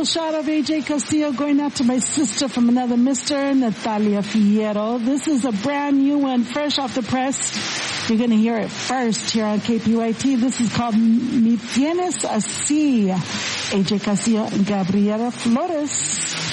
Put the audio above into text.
special shout of AJ Castillo going out to my sister from another mister, Natalia Fierro. This is a brand new one, fresh off the press. You're going to hear it first here on KPYT. This is called Mi Tienes Así. AJ Castillo and Gabriela Flores.